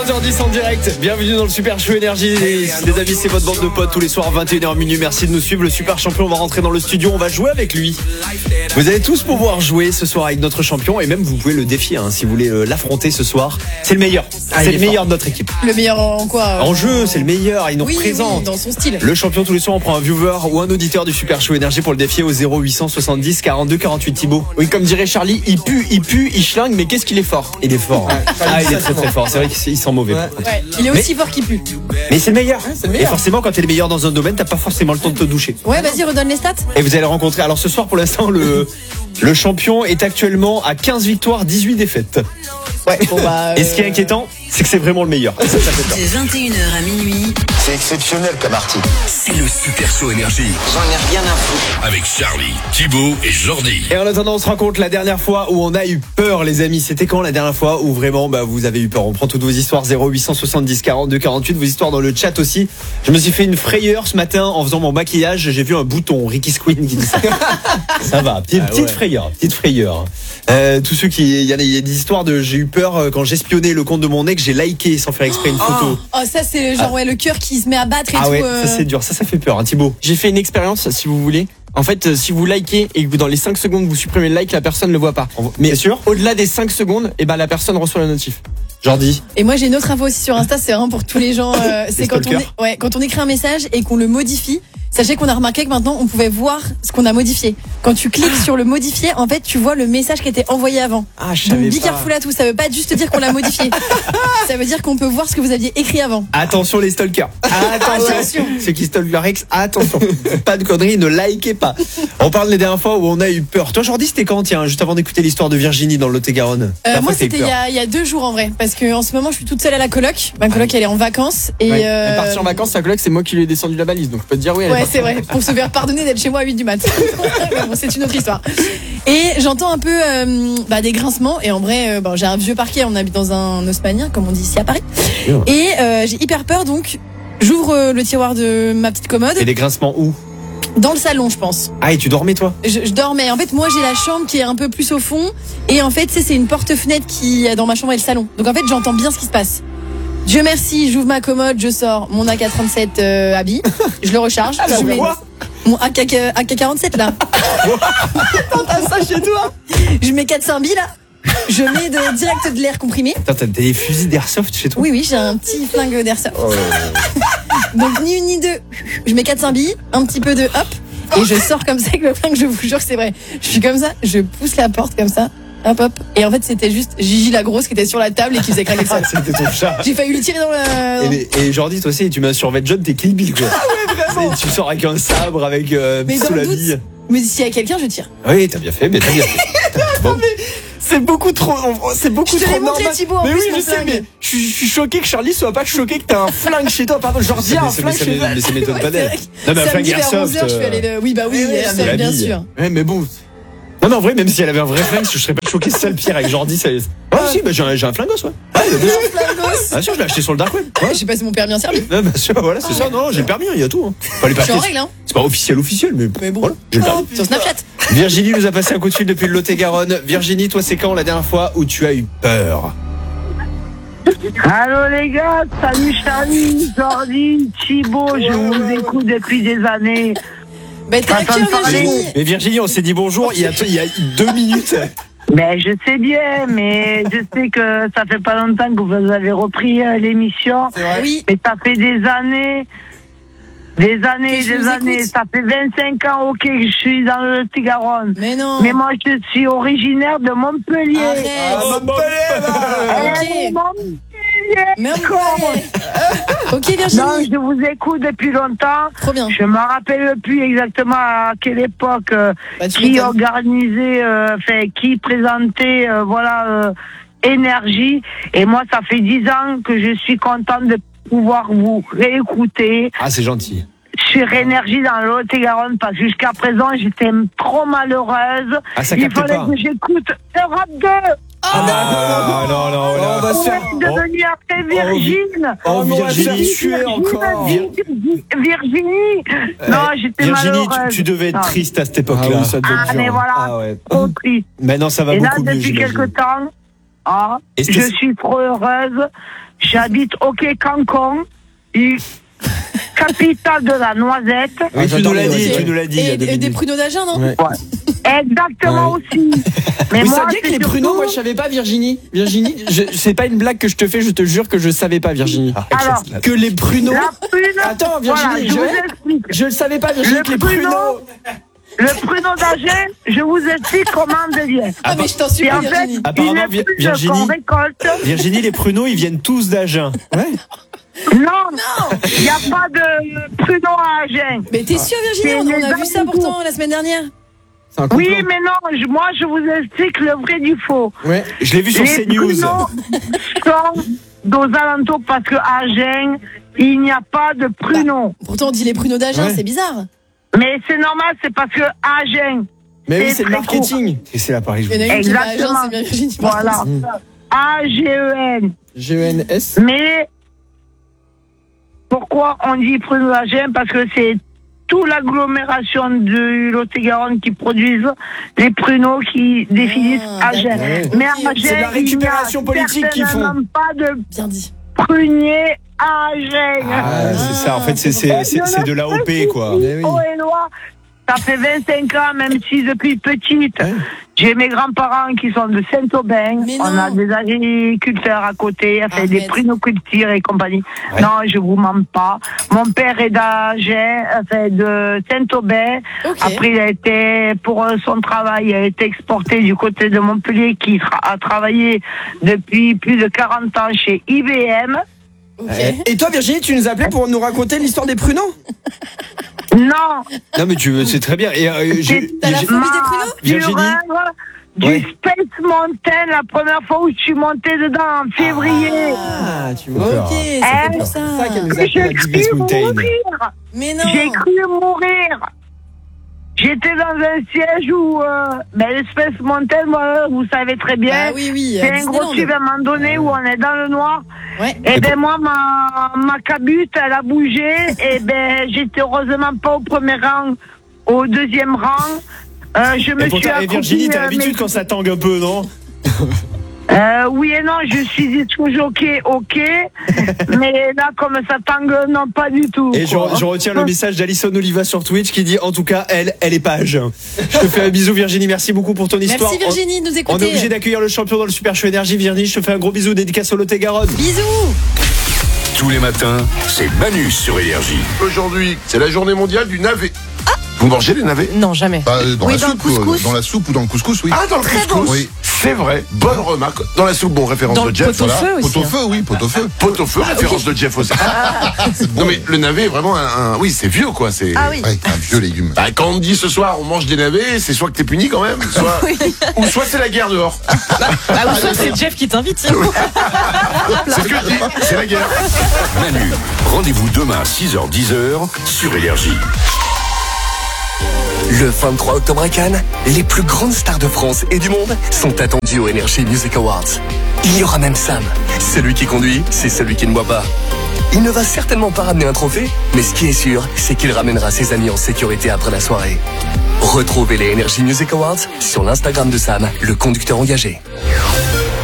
14h10 en direct. Bienvenue dans le Super Show Énergie. Les amis, c'est votre bande de potes tous les soirs 21h minuit. Merci de nous suivre. Le Super Champion va rentrer dans le studio. On va jouer avec lui. Vous allez tous pouvoir jouer ce soir avec notre champion et même vous pouvez le défier si vous voulez l'affronter ce soir. C'est le meilleur. C'est le meilleur de notre équipe. Le meilleur en quoi En jeu, c'est le meilleur. Il nous représente. Oui, dans son style. Le champion tous les soirs, on prend un viewer ou un auditeur du Super Show Énergie pour le défier au 0870 42 48 Thibaut. Oui, comme dirait Charlie, il pue, il schlingue, mais qu'est-ce qu'il est fort. Il est fort. Il est très très fort. C'est vrai qu'il sent mauvais. Ouais, il est aussi fort qu'il pue. Mais c'est le meilleur. c'est le meilleur. Et forcément, quand t'es le meilleur dans un domaine, t'as pas forcément le temps de te doucher. Ouais, vas-y, redonne les stats. Et vous allez rencontrer. Alors ce soir, pour l'instant, le champion est actuellement à 15 victoires, 18 défaites. Ouais. Bon, Et ce qui est inquiétant, c'est que c'est vraiment le meilleur. De 21h à minuit. C'est exceptionnel comme article. C'est le Super Show Énergie. J'en ai rien à foutre. Avec Charlie, Thibaut et Jordi. Et en attendant, on se raconte la dernière fois où on a eu peur, les amis. C'était quand la dernière fois où vraiment vous avez eu peur? On prend toutes vos histoires 0870 42 48, vos histoires dans le chat aussi. Je me suis fait une frayeur ce matin en faisant mon maquillage. J'ai vu un bouton, Ricky Squeen qui dit ça. Ça va, petite frayeur. Tous ceux qui, il y a des histoires de j'ai eu peur quand j'espionnais le compte de mon ex, j'ai liké sans faire exprès une photo. Oh, ça c'est genre le cœur qui se met à battre et tout. Ouais, ça c'est dur, ça fait peur, Thibaut. J'ai fait une expérience, si vous voulez. En fait, si vous likez et que dans les 5 secondes vous supprimez le like, la personne ne le voit pas. Mais Bien sûr. au-delà des 5 secondes, la personne reçoit la notif. Jordi. Et moi j'ai une autre info aussi sur Insta, c'est vraiment pour tous les gens. C'est quand on écrit un message et qu'on le modifie. Sachez qu'on a remarqué que maintenant on pouvait voir ce qu'on a modifié. Quand tu cliques sur le modifier, en fait tu vois le message qui était envoyé avant. Ah, je savais Donc be pas. careful à tout, ça veut pas juste dire qu'on l'a modifié. Ça veut dire qu'on peut voir ce que vous aviez écrit avant. Attention les stalkers. Attention. Ceux qui stalkent leur ex, attention. Pas de conneries, ne likez pas. On parle des dernières fois où on a eu peur. Toi Jordi, c'était quand, tiens, juste avant d'écouter l'histoire de Virginie dans le Lot-et-Garonne? Moi c'était il y a 2 jours en vrai. Parce que en ce moment je suis toute seule à la coloc. Ma coloc elle est en vacances. Et Elle est partie en vacances, sa coloc, c'est moi qui lui ai descendu la balise. Donc je peux te dire oui. Ouais, c'est vrai. Pour se faire pardonner d'être chez moi à 8 du mat. Bon, c'est une autre histoire. Et j'entends un peu des grincements. Et en vrai, j'ai un vieux parquet. On habite dans un haussmannien, comme on dit ici à Paris. Et j'ai hyper peur, donc j'ouvre le tiroir de ma petite commode. Et des grincements où? Dans le salon, je pense. Ah, et tu dormais toi? Je dormais. En fait, moi, j'ai la chambre qui est un peu plus au fond. Et en fait, c'est une porte-fenêtre qui est dans ma chambre et le salon. Donc en fait, j'entends bien ce qui se passe. Dieu merci, j'ouvre ma commode, je sors mon AK-37 habit, je le recharge. Je mets mon AK-47 là. T'as ça chez toi? Je mets 400 billes là. Je mets direct de l'air comprimé. Attends, t'as des fusils d'airsoft chez toi? Oui, j'ai un petit flingue d'airsoft. Donc ni une ni deux. Je mets 400 billes, un petit peu de hop, et je sors comme ça avec le flingue, je vous jure que c'est vrai. Je suis comme ça, je pousse la porte comme ça. Hop. Et en fait, c'était juste Gigi la grosse qui était sur la table et qui faisait craquer le sol. C'était ton chat. J'ai failli lui tirer dans le... Et Jordi, toi aussi, tu mets un survêt jaune, t'es Kill Bill, quoi. Tu sors avec un sabre, avec Mais sous dans la le doute, bille. mais s'il y a quelqu'un, je tire. Oui, t'as bien fait, mais t'as bien fait. Bon. C'est beaucoup trop. C'est beaucoup Je te trop l'ai montré, normal. Thibaut, en Mais plus, oui, mon je sais, flingue. mais je suis choqué que Charlie soit pas choqué que t'as un flingue chez toi. Pardon, Jordi a un flingue chez toi. Mais ça m'étonne pas Ouais, d'elle. c'est Non, mais un flingue samedi vers airsoft. 11h, je suis allée Oui, bah oui, airsoft, la bien bille. sûr. Ouais, mais bon. Non, mais en vrai, même si elle avait un vrai flingue, je serais pas choqué. C'est ça le pire avec Jordi. Ah, si, j'ai un flingos, ouais. Bien sûr, je l'ai acheté sur le dark web. Ouais. J'ai passé mon permis en servi. Bien sûr, voilà, c'est ça. Non, j'ai le permis, il y a tout. Pas les Je suis en papiers. règle, hein. C'est pas officiel, mais bon. voilà, j'ai le permis. Sur Snapchat. Virginie nous a passé un coup de fil depuis le Lot-et-Garonne. Virginie, toi, c'est quand la dernière fois où tu as eu peur? Allô les gars, salut Charlie, Jordi, Thibaut, je vous écoute depuis des années. Mais t'es à Attends, cœur, parlez. Virginie. Mais Virginie, on s'est dit bonjour il y a 2 minutes. Mais je sais bien, mais je sais que ça fait pas longtemps que vous avez repris l'émission. Oui. Mais ça fait des années. Que je vous écoute. Ça fait 25 ans, ok, que je suis dans le Lot-et-Garonne. Mais non. Mais moi, je suis originaire de Montpellier. Arrête. Montpellier. Mais Con. Ok, Non, Virginie. je vous écoute depuis longtemps. Trop bien. Je me rappelle plus exactement à quelle époque Bah, tu qui m'étonnes. organisait, qui présentait, Énergie. Et moi, ça fait 10 ans que je suis contente de pouvoir vous réécouter Ah, c'est gentil. sur Énergie dans le Lot-et-Garonne parce que jusqu'à présent, j'étais trop malheureuse. Ah, ça Il capte fallait pas. que j'écoute Europe 2. Ah, non, On va se faire. Je suis devenue après Virgine. Oh, Virginie, Virginie. Non, j'étais Virginie, malheureuse. tu devais être Non. triste à cette époque-là. ça doit être Ah, mais dur. voilà, Ah ouais. trop triste. Maintenant, ça va Et là, beaucoup mieux, depuis j'imagine. quelque temps, Et je c'était- suis trop heureuse J'habite au Quai Cancon, capitale de la noisette. Oui, tu nous l'as dit, tu nous l'as dit. il y a Et deux des minutes. pruneaux d'Agen, non? Ouais. Exactement aussi. Mais Vous moi, saviez que c'est les pruneaux, surtout- moi je savais pas, Virginie. Virginie, c'est pas une blague que je te fais, je te jure que je savais pas, Virginie. Alors, Que les pruneaux. la prune. Attends, Virginie, voilà, je vous explique. je le savais pas, Virginie, Le que les pruneau. pruneaux. Le pruneau d'Agen, je vous explique comment on devient. Ah, mais je t'en supplie, Et en fait, Virginie. Apparemment, une prune Virginie- qu'on récolte. Virginie, les pruneaux, ils viennent tous d'Agen. Non, il n'y a pas de pruneau à Agen. Mais t'es sûre, Virginie? C'est On les a vu ça alentours. pourtant la semaine dernière. C'est un complot. Oui, mais non, moi je vous explique le vrai du faux. Ouais. Je l'ai vu sur Les CNews. pruneaux sont aux alentours parce que Agen, il n'y a pas de pruneaux. Pourtant, on dit les pruneaux d'Agen, Ouais. c'est bizarre. Mais c'est normal, c'est parce que Agen, Mais oui, C'est c'est le très marketing. Et c'est là, Paris. Il y en a une qui va à Agen, exactement. c'est bien Virginie. Voilà. AGEN. GENS. Mais pourquoi on dit pruneaux d'Agen? Parce que c'est toute l'agglomération de Lot-et-Garonne qui produisent les pruneaux qui définissent Ah, Agen. d'accord. Mais Ok. à Agen, C'est de la récupération il n'y a politique qu'ils font. certainement pas de Bien dit. prunier à Agen. Ah, c'est ça. En fait, c'est de l'AOP, quoi. Eh oui. Oh, et loi, ça fait 25 ans, même si depuis petite, j'ai mes grands-parents qui sont de Saint-Aubin. Mais On non. a des agriculteurs à côté, Arrête. des prinocultures et compagnie. Ouais. Non, je vous mens pas. Mon père est d'Agen, de Saint-Aubin. Ok. Après, il a été, pour son travail, il a été exporté du côté de Montpellier, qui a travaillé depuis plus de 40 ans chez IBM. Ok. Et toi, Virginie, tu nous appelais pour nous raconter l'histoire des pruneaux? Non, Non, mais c'est très bien. Et T'as la phobie des pruneaux? Virginie fureur du Ouais. Space Mountain, la première fois où je suis montée dedans, en février. Ah, tu vois. Ok, c'est Eh, pour ça ça. qu'elle nous J'ai appelle la cru Space Mountain. mourir. Mais non. J'ai cru mourir. J'étais dans un siège où, le Space Mountain, moi, vous savez très bien, Bah oui, oui. c'est à un gros Disneyland. tube à un moment donné où on est dans le noir. Ouais. Et ben moi, ma cabute, elle a bougé. Et ben j'étais heureusement pas au premier rang, au deuxième rang. Je me Et suis pourtant, accroupie, Virginie, t'as mais- l'habitude quand ça tangue un peu, non? Oui et non, je suis toujours ok, mais là, comme ça tangue, non, pas du tout. Et je quoi. retiens le message d'Alison Oliva sur Twitch qui dit en tout cas, elle est pas à Agen. Je te fais un bisou, Virginie. Merci beaucoup pour ton histoire. Merci Virginie de nous On est écouter. obligé d'accueillir le champion dans le Super Show Énergie. Virginie, je te fais un gros bisou, dédicace au Lot-et-Garonne. Bisous. Tous les matins, c'est Manu sur Énergie. Aujourd'hui, c'est la journée mondiale du navet. Vous mangez les navets? Non, jamais. Bah, dans Oui, la dans le soupe, couscous. dans la soupe ou dans le couscous, oui. Ah, dans le couscous. Oui. C'est vrai. Bonne remarque. Dans la soupe, bon, référence Dans de le Jeff. pot-au-feu aussi, Pot-au-feu, oui, pot-au-feu. Pot-au-feu, référence de Jeff aussi. Non, mais le navet est vraiment oui, c'est vieux, quoi. C'est. Ah oui. Ouais, un vieux légume. Bah, quand on me dit ce soir, on mange des navets, c'est soit que t'es puni quand même, soit, ou soit c'est la guerre dehors. Ah, ou soit c'est Jeff qui t'invite. C'est ce que je dis. C'est la guerre. Manu, rendez-vous demain 6h-10h sur Énergie. Le 23 octobre à Cannes, les plus grandes stars de France et du monde sont attendues au Energy Music Awards. Il y aura même Sam. Celui qui conduit, c'est celui qui ne boit pas. Il ne va certainement pas ramener un trophée, mais ce qui est sûr, c'est qu'il ramènera ses amis en sécurité après la soirée. Retrouvez les Energy Music Awards sur l'Instagram de Sam, le conducteur engagé.